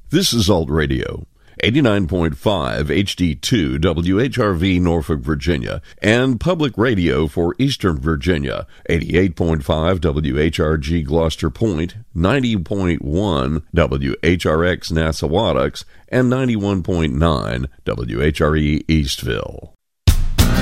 This is Alt Radio, 89.5 HD2 WHRV Norfolk, Virginia, and Public Radio for Eastern Virginia, 88.5 WHRG Gloucester Point, 90.1 WHRX Nassawadox, and 91.9 WHRE Eastville.